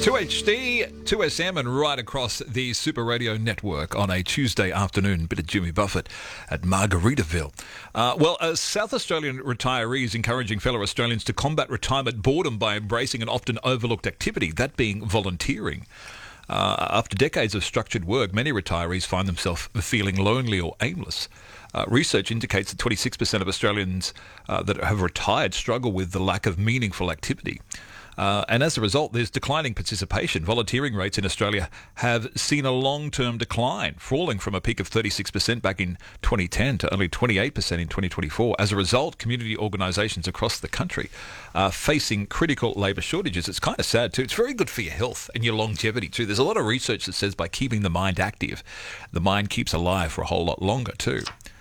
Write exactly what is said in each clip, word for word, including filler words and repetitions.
two H D, two S M and right across the Super Radio network on a Tuesday afternoon. Bit of Jimmy Buffett at Margaritaville. Uh, well, a South Australian retiree is encouraging fellow Australians to combat retirement boredom by embracing an often overlooked activity, that being volunteering. Uh, after decades of structured work, many retirees find themselves feeling lonely or aimless. Uh, research indicates that twenty-six percent of Australians uh, that have retired struggle with the lack of meaningful activity. Uh, and as a result, there's declining participation. Volunteering rates in Australia have seen a long-term decline, falling from a peak of thirty-six percent back in twenty ten to only twenty-eight percent in twenty twenty-four. As a result, community organisations across the country are facing critical labour shortages. It's kind of sad too. It's very good for your health and your longevity too. There's a lot of research that says by keeping the mind active, the mind keeps alive for a whole lot longer too.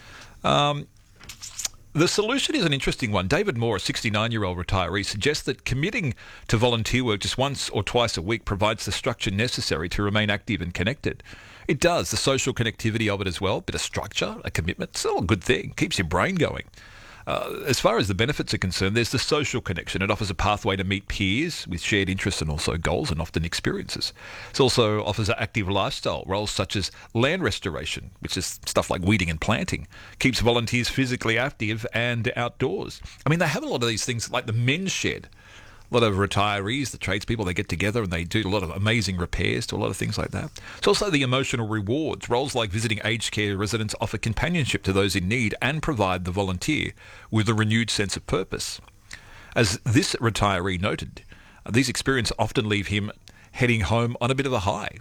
Um... The solution is an interesting one. David Moore, a sixty-nine-year-old retiree, suggests that committing to volunteer work just once or twice a week provides the structure necessary to remain active and connected. It does. The social connectivity of it as well, a bit of structure, a commitment, it's all a good thing. Keeps your brain going. Uh, as far as the benefits are concerned, there's the social connection. It offers a pathway to meet peers with shared interests and also goals and often experiences. It also offers an active lifestyle. Roles such as land restoration, which is stuff like weeding and planting, keeps volunteers physically active and outdoors. I mean, they have a lot of these things like the men's shed. A lot of retirees, the tradespeople, they get together and they do a lot of amazing repairs to a lot of things like that. It's also the emotional rewards. Roles like visiting aged care residents offer companionship to those in need and provide the volunteer with a renewed sense of purpose. As this retiree noted, these experiences often leave him heading home on a bit of a high.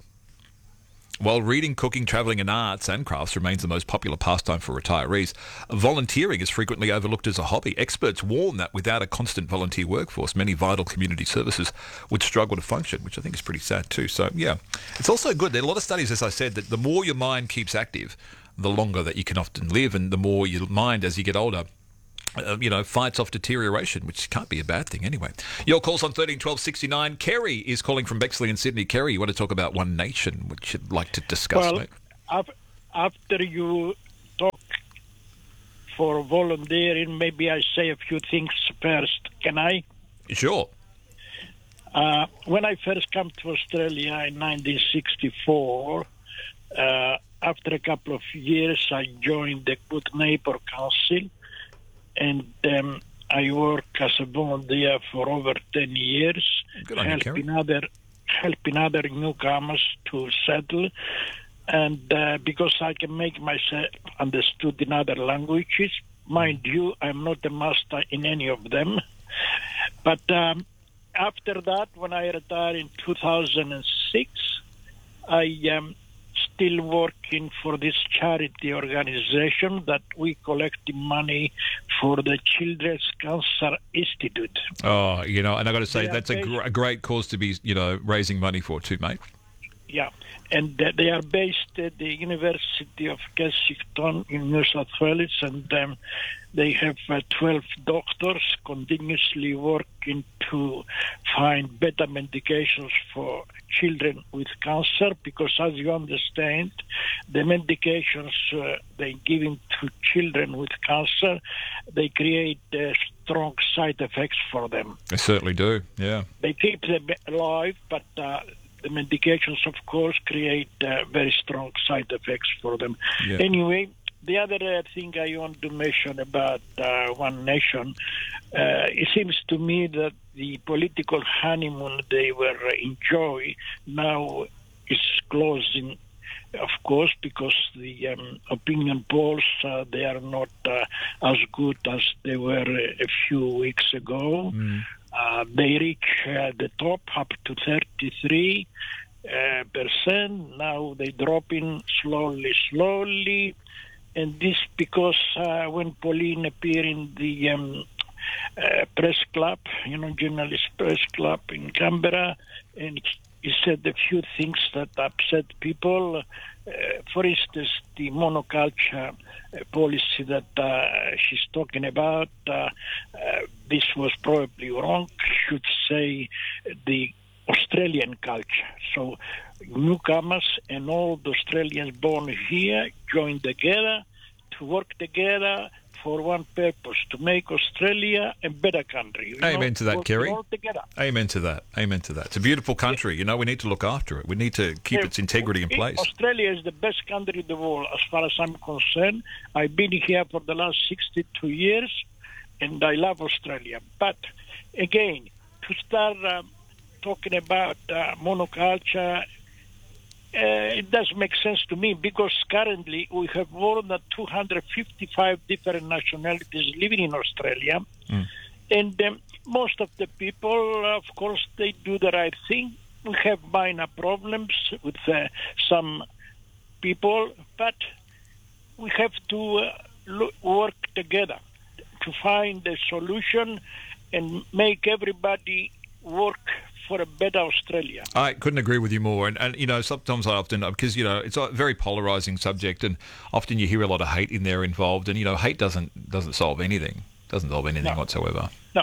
While reading, cooking, travelling and arts and crafts remains the most popular pastime for retirees, volunteering is frequently overlooked as a hobby. Experts warn that without a constant volunteer workforce, many vital community services would struggle to function, which I think is pretty sad too. So, yeah, it's also good. There are a lot of studies, as I said, that the more your mind keeps active, the longer that you can often live, and the more your mind, as you get older, Uh, you know, fights off deterioration, which can't be a bad thing anyway. Your calls on thirteen twelve sixty-nine. Kerry is calling from Bexley in Sydney. Kerry, you want to talk about One Nation, which you'd like to discuss, well, mate? Af- after you talk for volunteering, maybe I say a few things first. Can I? Sure. Uh, when I first came to Australia in nineteen sixty-four, uh, after a couple of years, I joined the Good Neighbour Council. And um, I work as a volunteer for over ten years, helping other helping other newcomers to settle. And uh, because I can make myself understood in other languages, mind you, I'm not a master in any of them. But um, after that, when I retired in two thousand six, I um, still working for this charity organization that we collecting money for the Children's Cancer Institute. Oh, you know, and I got to say, They that's a, based, gr- a great cause to be, you know, raising money for too, mate. Yeah, and uh, they are based at the University of Kensington in New South Wales, and um, they have uh, twelve doctors continuously working to find better medications for children with cancer, because as you understand, the medications uh, they giving to children with cancer, they create uh, strong side effects for them. They certainly do, yeah. They keep them alive, but uh, the medications, of course, create uh, very strong side effects for them. Yeah. Anyway, the other uh, thing I want to mention about uh, One Nation, uh, it seems to me that the political honeymoon they were uh, enjoy now is closing, of course, because the um, opinion polls, uh, they are not uh, as good as they were a few weeks ago. Mm. Uh, they reach uh, the top up to thirty-three uh, percent. Now they dropping slowly, slowly. And this because uh, when Pauline appeared in the um, uh, press club, you know, journalist press club in Canberra, and he said a few things that upset people. Uh, for instance, the monoculture uh, policy that uh, she's talking about, uh, uh, this was probably wrong. Should say the Australian culture. So newcomers and all the Australians born here join together to work together for one purpose, to make Australia a better country. You Amen know, to that, work Kerry. all together. Amen to that. Amen to that. It's a beautiful country. You know, we need to look after it. We need to keep Yeah, its integrity in place. Australia is the best country in the world as far as I'm concerned. I've been here for the last sixty-two years, and I love Australia. But again, to start um, talking about uh, monoculture, uh, it does make sense to me because currently we have more than two hundred fifty-five different nationalities living in Australia. Mm. And um, most of the people, of course, they do the right thing. We have minor problems with uh, some people, but we have to uh, lo- work together to find a solution and make everybody work for a better Australia. I couldn't agree with you more. And, and you know, sometimes I often, because, you know, it's a very polarising subject and often you hear a lot of hate in there involved. And, you know, hate doesn't doesn't solve anything. Doesn't solve anything No. whatsoever. No.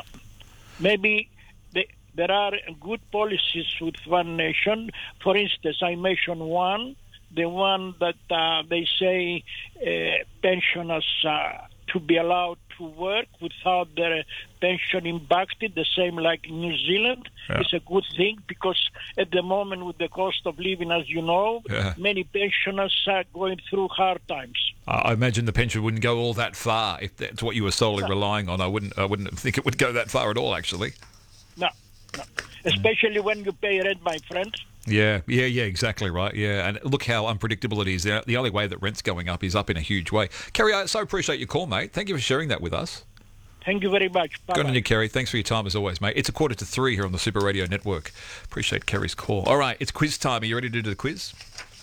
Maybe they, there are good policies with one nation. For instance, I mentioned one, the one that uh, they say uh, pensioners uh, to be allowed to work without their pension impacted, the same like in New Zealand. Yeah. It's a good thing because at the moment with the cost of living, as you know, Yeah. many pensioners are going through hard times. I imagine the pension wouldn't go all that far if that's what you were solely relying on. I wouldn't. I wouldn't think it would go that far at all. Actually. No, no. Especially when you pay rent, my friend. Yeah, yeah, yeah. Exactly right. Yeah, and look how unpredictable it is. The only way that rent's going up is up in a huge way. Kerry, I so appreciate your call, mate. Thank you for sharing that with us. Thank you very much. Bye-bye. Good on you, Kerry. Thanks for your time as always, mate. It's a quarter to three here on the Super Radio Network. Appreciate Kerry's call. All right, it's quiz time. Are you ready to do the quiz?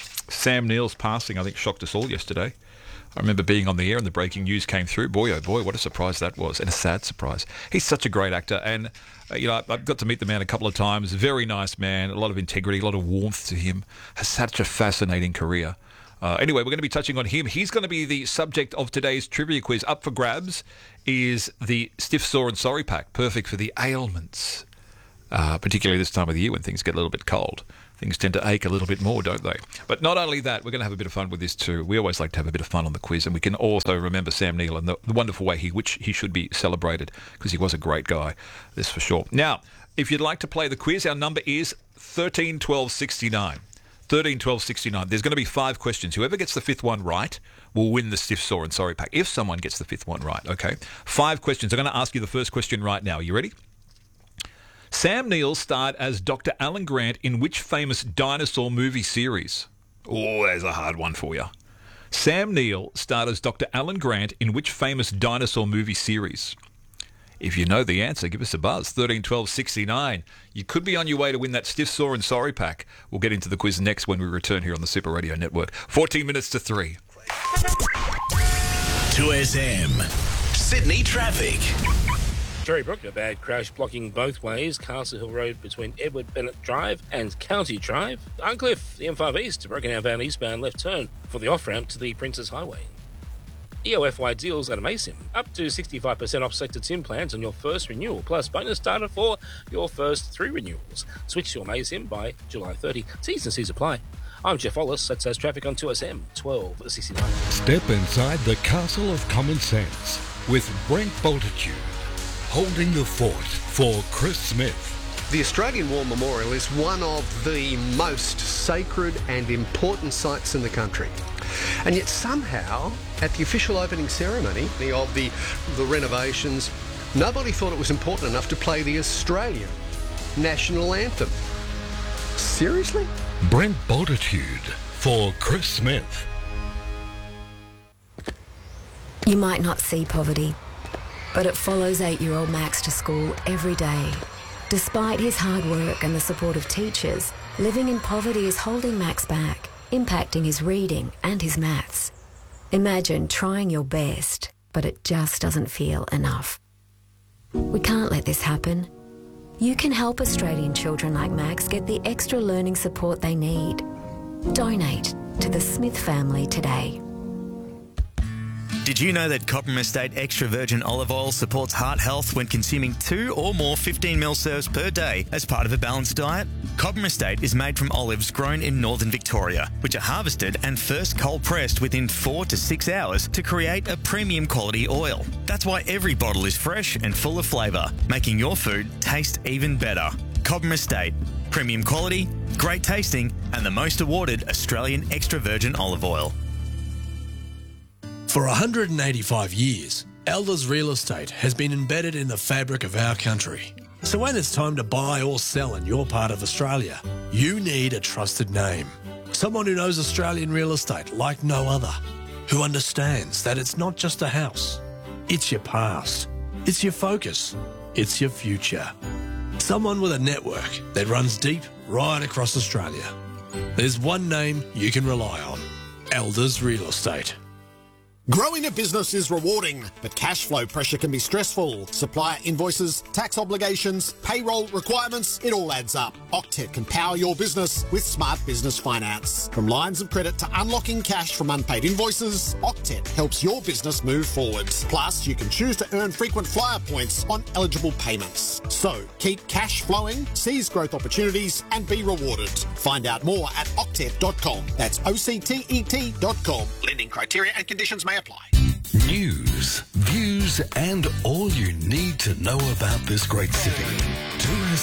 Sam Neill's passing, I think, shocked us all yesterday. I remember being on the air and the breaking news came through. Boy, oh boy, what a surprise that was, and a sad surprise. He's such a great actor, and uh, you know, I've got to meet the man a couple of times. Very nice man, a lot of integrity, a lot of warmth to him. Has such a fascinating career. Uh, anyway, we're going to be touching on him. He's going to be the subject of today's trivia quiz. Up for grabs is the Stiff, Sore and Sorry pack, perfect for the ailments, uh, particularly this time of the year when things get a little bit cold. Things tend to ache a little bit more, don't they? But not only that, we're going to have a bit of fun with this too. We always like to have a bit of fun on the quiz, and we can also remember Sam Neill and the, the wonderful way he which he should be celebrated, because he was a great guy, this for sure. Now, if you'd like to play the quiz, our number is thirteen twelve sixty-nine. thirteen twelve sixty-nine. There's going to be five questions. Whoever gets the fifth one right will win the Stiff, Sore and Sorry pack. If someone gets the fifth one right, okay? Five questions. I'm going to ask you the first question right now. Are you ready? Sam Neill starred as Doctor Alan Grant in which famous dinosaur movie series? Oh, there's a hard one for you. Sam Neill starred as Doctor Alan Grant in which famous dinosaur movie series? If you know the answer, give us a buzz. thirteen twelve sixty-nine. You could be on your way to win that Stiff, Sore and Sorry pack. We'll get into the quiz next when we return here on the Super Radio Network. fourteen minutes to three. two S M. Sydney traffic. Cherrybrook, a bad crash blocking both ways. Castle Hill Road between Edward Bennett Drive and County Drive. Uncliffe, the M five East, Broken Arrow Valley eastbound left turn for the off-ramp to the Princess Highway. E O F Y deals at Amasim. Up to sixty-five percent off Sector SIM plans on your first renewal, plus bonus data for your first three renewals. Switch to Amasim by July thirtieth. T's and C's apply. I'm Jeff Wallace. That says traffic on two S M twelve sixty-nine. Step inside the castle of common sense with Brent Bultitude, holding the fort for Chris Smith. The Australian War Memorial is one of the most sacred and important sites in the country. And yet somehow, at the official opening ceremony of the, the renovations, nobody thought it was important enough to play the Australian national anthem. Seriously? Brent Bultitude for Chris Smith. You might not see poverty, but it follows eight-year-old Max to school every day. Despite his hard work and the support of teachers, living in poverty is holding Max back, impacting his reading and his maths. Imagine trying your best, but it just doesn't feel enough. We can't let this happen. You can help Australian children like Max get the extra learning support they need. Donate to the Smith family today. Did you know that Cobram Estate Extra Virgin Olive Oil supports heart health when consuming two or more fifteen mil serves per day as part of a balanced diet? Cobram Estate is made from olives grown in northern Victoria, which are harvested and first cold pressed within four to six hours to create a premium quality oil. That's why every bottle is fresh and full of flavour, making your food taste even better. Cobram Estate. Premium quality, great tasting, and the most awarded Australian extra virgin olive oil. For one hundred eighty-five years, Elders Real Estate has been embedded in the fabric of our country. So when it's time to buy or sell in your part of Australia, you need a trusted name. Someone who knows Australian real estate like no other, who understands that it's not just a house, it's your past, it's your focus, it's your future. Someone with a network that runs deep right across Australia. There's one name you can rely on, Elders Real Estate. Growing a business is rewarding, but cash flow pressure can be stressful. Supplier invoices, tax obligations, payroll requirements, it all adds up. Octet can power your business with smart business finance. From lines of credit to unlocking cash from unpaid invoices, Octet helps your business move forward. Plus, you can choose to earn frequent flyer points on eligible payments. So, keep cash flowing, seize growth opportunities, and be rewarded. Find out more at octet dot com. That's O C T E T dot com. Lending criteria and conditions may apply. News, views, and all you need to know about this great city. two